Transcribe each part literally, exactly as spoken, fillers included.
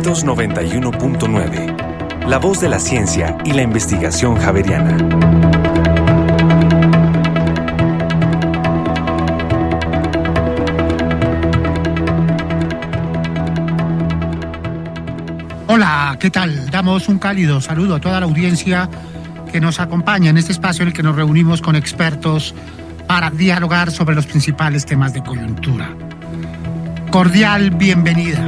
Latidos noventa y uno punto nueve. La voz de la ciencia y la investigación javeriana. Hola, ¿qué tal? Damos un cálido saludo a toda la audiencia que nos acompaña en este espacio en el que nos reunimos con expertos para dialogar sobre los principales temas de coyuntura. Cordial bienvenida.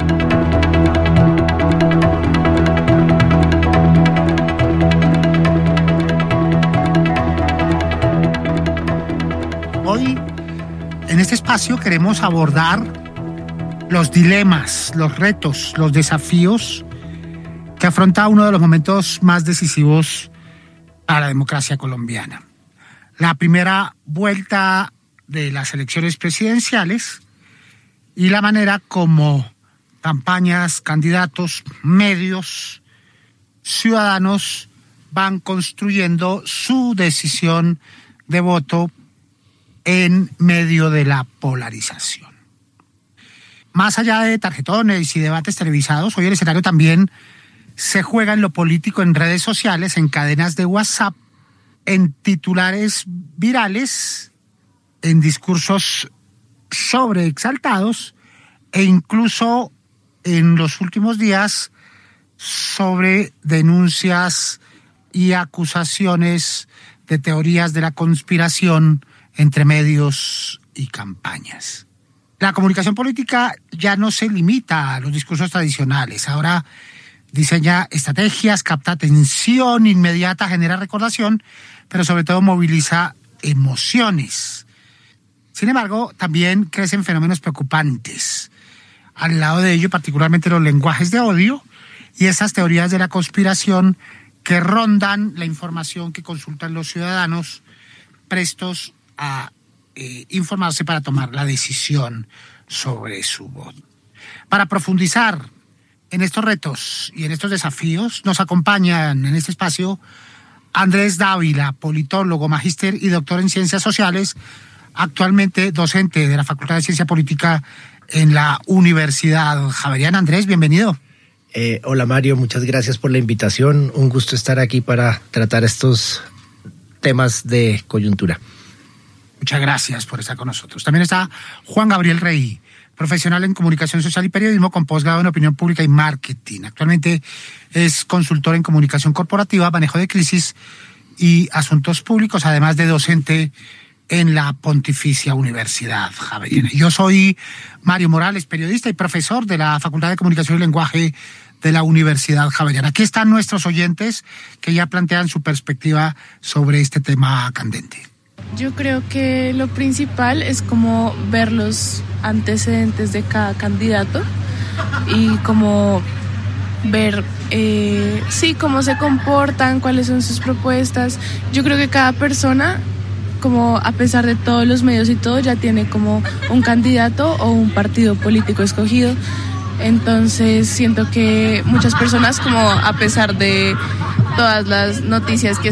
Hoy, en este espacio, queremos abordar los dilemas, los retos, los desafíos que afronta uno de los momentos más decisivos para la democracia colombiana. La primera vuelta de las elecciones presidenciales y la manera como campañas, candidatos, medios, ciudadanos van construyendo su decisión de voto en medio de la polarización. Más allá de tarjetones y debates televisados, hoy el escenario también se juega en lo político, en redes sociales, en cadenas de WhatsApp, en titulares virales, en discursos sobreexaltados e incluso en los últimos días sobre denuncias y acusaciones de teorías de la conspiración entre medios y campañas. La comunicación política ya no se limita a los discursos tradicionales. Ahora diseña estrategias, capta atención inmediata, genera recordación, pero sobre todo moviliza emociones. Sin embargo, también crecen fenómenos preocupantes. Al lado de ello, particularmente los lenguajes de odio y esas teorías de la conspiración que rondan la información que consultan los ciudadanos prestos a Eh, informarse para tomar la decisión sobre su voto. Para profundizar en estos retos y en estos desafíos, nos acompañan en este espacio Andrés Dávila, politólogo, magíster y doctor en Ciencias Sociales, actualmente docente de la Facultad de Ciencia Política en la Universidad Javeriana. Andrés, bienvenido. Eh, hola Mario, muchas gracias por la invitación. Un gusto estar aquí para tratar estos temas de coyuntura. Muchas gracias por estar con nosotros. También está Juan Gabriel Rey, profesional en comunicación social y periodismo con posgrado en opinión pública y marketing. Actualmente es consultor en comunicación corporativa, manejo de crisis y asuntos públicos, además de docente en la Pontificia Universidad Javeriana. Yo soy Mario Morales, periodista y profesor de la Facultad de Comunicación y Lenguaje de la Universidad Javeriana. Aquí están nuestros oyentes que ya plantean su perspectiva sobre este tema candente. Yo creo que lo principal es como ver los antecedentes de cada candidato y como ver, eh, sí, cómo se comportan, cuáles son sus propuestas. Yo creo que cada persona, como a pesar de todos los medios y todo, ya tiene como un candidato o un partido político escogido. Entonces siento que muchas personas, como a pesar de todas las noticias que